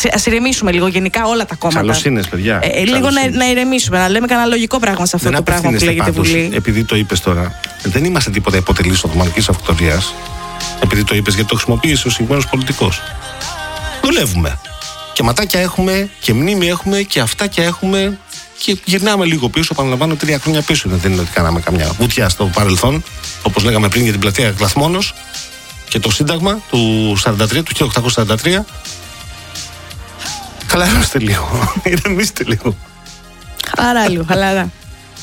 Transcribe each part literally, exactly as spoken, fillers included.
ας ηρεμήσουμε λίγο γενικά όλα τα κόμματα. Καλοσύνες, παιδιά. Ε, ε, λίγο να, να ηρεμήσουμε, να λέμε κανένα λογικό πράγμα σε αυτό δεν το πράγμα που λέγεται πάντως, Βουλή. Επειδή το είπες τώρα, δεν είμαστε τίποτα υποτελείς Οθωμανικής Αυτοκρατορίας. Επειδή το είπες, γιατί το χρησιμοποίησε ο συγκεκριμένος πολιτικός. Δουλεύουμε. Και ματάκια έχουμε, και μνήμη έχουμε, και αυτάκια έχουμε. Και γυρνάμε λίγο πίσω, επαναλαμβάνω, τρία χρόνια πίσω. Δεν είναι ότι κάναμε καμιά βουτιά στο παρελθόν, όπως λέγαμε πριν για την πλατεία Κλαθμόνος και το Σύνταγμα του σαράντα τρία, του χίλια οκτακόσια σαράντα τρία. Χαλαρώστε λίγο. Ηρεμήστε λίγο. Χαλαρά λίγο, χαλαρά.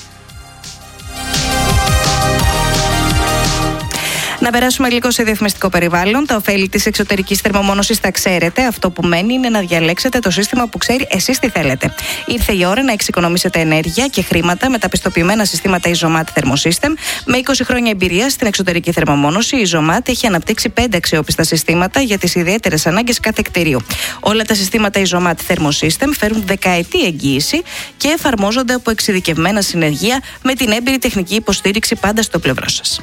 Να περάσουμε λίγο σε διαφημιστικό περιβάλλον. Τα ωφέλη της εξωτερικής θερμομόνωσης τα ξέρετε. Αυτό που μένει είναι να διαλέξετε το σύστημα που ξέρει εσείς τι θέλετε. Ήρθε η ώρα να εξοικονομήσετε ενέργεια και χρήματα με τα πιστοποιημένα συστήματα Isomat Thermosystem. Με είκοσι χρόνια εμπειρία στην εξωτερική θερμομόνωση, η Isomat έχει αναπτύξει πέντε αξιόπιστα συστήματα για τις ιδιαίτερες ανάγκες κάθε κτηρίου. Όλα τα συστήματα Isomat Thermosystem φέρουν δεκαετή εγγύηση και εφαρμόζονται από εξειδικευμένα συνεργεία με την έμπειρη τεχνική υποστήριξη πάντα στο πλευρό σας.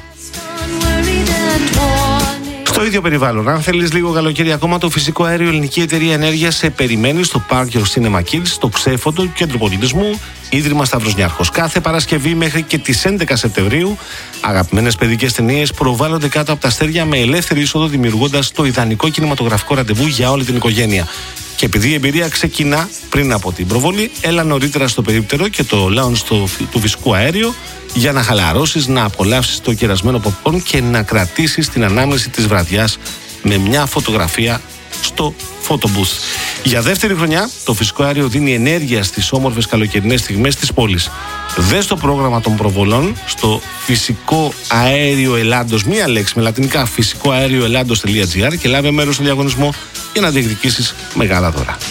Στο ίδιο περιβάλλον, αν θέλεις λίγο καλοκαίρι ακόμα, το φυσικό αέριο Ελληνική Εταιρεία Ενέργειας σε περιμένει στο Park Your Cinema Kids, στο Ξέφωτο του Κέντρου Πολιτισμού, Ίδρυμα Σταύρος Νιάρχος. Κάθε Παρασκευή μέχρι και τις έντεκα Σεπτεμβρίου, αγαπημένες παιδικές ταινίες προβάλλονται κάτω από τα αστέρια με ελεύθερη είσοδο, δημιουργώντας το ιδανικό κινηματογραφικό ραντεβού για όλη την οικογένεια. Και επειδή η εμπειρία ξεκινά πριν από την προβολή, έλα νωρίτερα στο περίπτερο και το lounge του, του φυσικού αέριου για να χαλαρώσεις, να απολαύσεις το κερασμένο popcorn και να κρατήσεις την ανάμνηση της βραδιάς με μια φωτογραφία στο photobooth. Για δεύτερη χρονιά, το φυσικό αέριο δίνει ενέργεια στις όμορφες καλοκαιρινές στιγμές της πόλης. Δες το πρόγραμμα των προβολών στο φυσικό αέριο Ελλάδος, μία λέξη με λατινικά, φυσικό αέριο Ελλάδος.gr, και λάβε μέρος στο διαγωνισμό για να διεκδικήσεις μεγάλα δώρα.